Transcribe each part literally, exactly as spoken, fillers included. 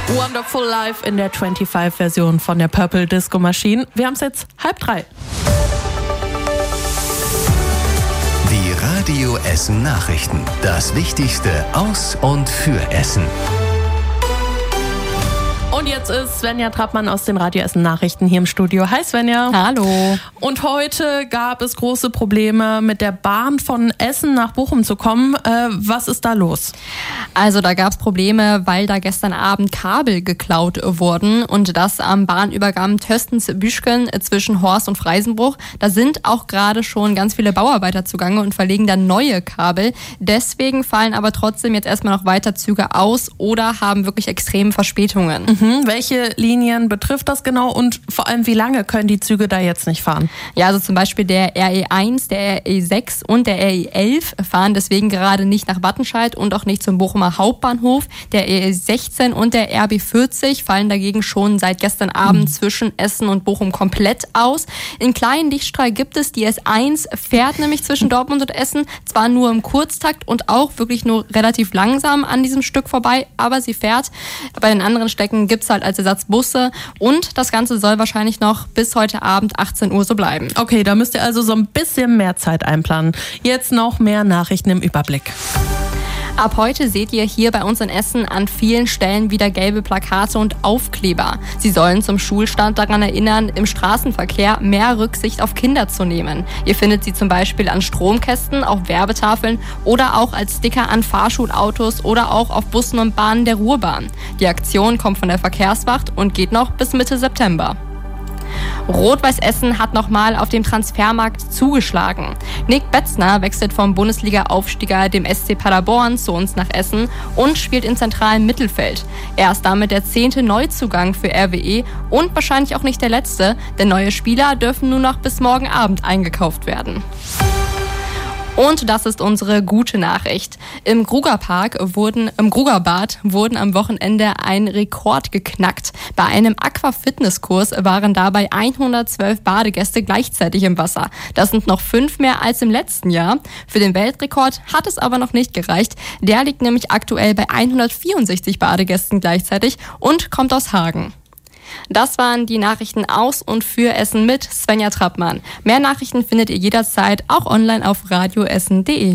Wonderful Life in der fünfundzwanzig-Version von der Purple Disco Machine. Wir haben es jetzt halb drei. Die Radio Essen Nachrichten. Das Wichtigste aus und für Essen. Und jetzt ist Svenja Trappmann aus den Radio Essen Nachrichten hier im Studio. Hi Svenja. Hallo. Und heute gab es große Probleme mit der Bahn von Essen nach Bochum zu kommen. Äh, was ist da los? Also da gab es Probleme, weil da gestern Abend Kabel geklaut wurden und das am Bahnübergang Töstens-Büschken zwischen Horst und Freisenbruch. Da sind auch gerade schon ganz viele Bauarbeiter zugange und verlegen dann neue Kabel. Deswegen fallen aber trotzdem jetzt erstmal noch weiter Züge aus oder haben wirklich extreme Verspätungen. Mhm. Welche Linien betrifft das genau und vor allem wie lange können die Züge da jetzt nicht fahren? Ja, also zum Beispiel der R E eins, der R E sechs und der R E elf fahren deswegen gerade nicht nach Wattenscheid und auch nicht zum Bochumer Hauptbahnhof. Der R E sechzehn und der R B vierzig fallen dagegen schon seit gestern Abend mhm. zwischen Essen und Bochum komplett aus. In kleinen Lichtstrahl gibt es, die S eins fährt nämlich zwischen Dortmund und Essen, zwar nur im Kurztakt und auch wirklich nur relativ langsam an diesem Stück vorbei, aber sie fährt. Bei den anderen Strecken gibt es halt als Ersatz Busse und das Ganze soll wahrscheinlich noch bis heute Abend achtzehn Uhr so bleiben. Okay, da müsst ihr also so ein bisschen mehr Zeit einplanen. Jetzt noch mehr Nachrichten im Überblick. Ab heute seht ihr hier bei uns in Essen an vielen Stellen wieder gelbe Plakate und Aufkleber. Sie sollen zum Schulstart daran erinnern, im Straßenverkehr mehr Rücksicht auf Kinder zu nehmen. Ihr findet sie zum Beispiel an Stromkästen, auf Werbetafeln oder auch als Sticker an Fahrschulautos oder auch auf Bussen und Bahnen der Ruhrbahn. Die Aktion kommt von der Verkehrswacht und geht noch bis Mitte September. Rot-Weiß Essen hat nochmal auf dem Transfermarkt zugeschlagen. Nick Betzner wechselt vom Bundesliga-Aufsteiger dem S C Paderborn zu uns nach Essen und spielt im zentralen Mittelfeld. Er ist damit der zehnte Neuzugang für R W E und wahrscheinlich auch nicht der letzte, denn neue Spieler dürfen nur noch bis morgen Abend eingekauft werden. Und das ist unsere gute Nachricht. Im Grugerpark wurden, im Grugerbad wurden am Wochenende ein Rekord geknackt. Bei einem Aquafitnesskurs waren dabei hundertzwölf Badegäste gleichzeitig im Wasser. Das sind noch fünf mehr als im letzten Jahr. Für den Weltrekord hat es aber noch nicht gereicht. Der liegt nämlich aktuell bei hundertvierundsechzig Badegästen gleichzeitig und kommt aus Hagen. Das waren die Nachrichten aus und für Essen mit Svenja Trappmann. Mehr Nachrichten findet ihr jederzeit auch online auf radioessen punkt de.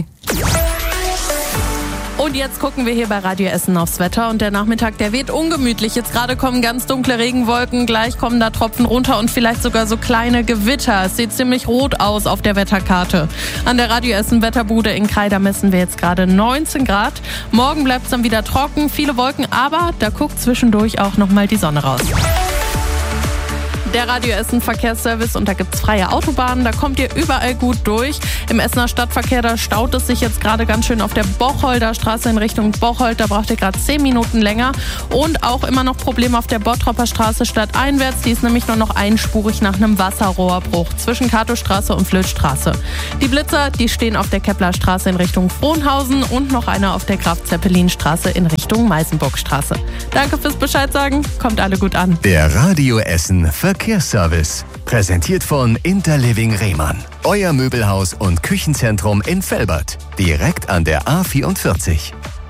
Und jetzt gucken wir hier bei Radio Essen aufs Wetter und der Nachmittag, der wird ungemütlich. Jetzt gerade kommen ganz dunkle Regenwolken, gleich kommen da Tropfen runter und vielleicht sogar so kleine Gewitter. Es sieht ziemlich rot aus auf der Wetterkarte. An der Radio Essen Wetterbude in Kreida messen wir jetzt gerade neunzehn Grad. Morgen bleibt es dann wieder trocken, viele Wolken, aber da guckt zwischendurch auch nochmal die Sonne raus. Der Radio Essen Verkehrsservice und da gibt's freie Autobahnen, da kommt ihr überall gut durch. Im Essener Stadtverkehr, da staut es sich jetzt gerade ganz schön auf der Bocholder Straße in Richtung Bocholt, da braucht ihr gerade zehn Minuten länger. Und auch immer noch Probleme auf der Bottropper Straße stadteinwärts, die ist nämlich nur noch einspurig nach einem Wasserrohrbruch zwischen Katostraße und Flötstraße. Die Blitzer, die stehen auf der Keplerstraße in Richtung Frohnhausen und noch einer auf der Graf-Zeppelin-Straße in Richtung Meißenburgstraße. Danke fürs Bescheid sagen, kommt alle gut an. Der Radio Essen Verkehrsservice. Präsentiert von Interliving Rehmann. Euer Möbelhaus und Küchenzentrum in Velbert. Direkt an der A vierundvierzig.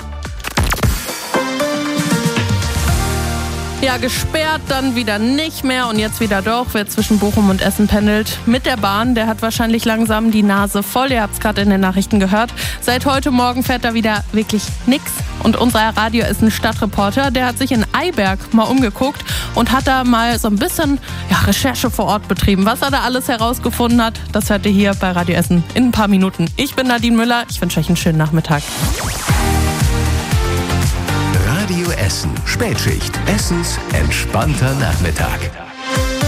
Ja, gesperrt, dann wieder nicht mehr und jetzt wieder doch. Wer zwischen Bochum und Essen pendelt mit der Bahn, der hat wahrscheinlich langsam die Nase voll. Ihr habt es gerade in den Nachrichten gehört. Seit heute Morgen fährt da wieder wirklich nix. Und unser Radio Essen Stadtreporter, der hat sich in Eiberg mal umgeguckt und hat da mal so ein bisschen ja, Recherche vor Ort betrieben. Was er da alles herausgefunden hat, das hört ihr hier bei Radio Essen in ein paar Minuten. Ich bin Nadine Müller, ich wünsche euch einen schönen Nachmittag. Radio Essen. Spätschicht. Essens entspannter Nachmittag.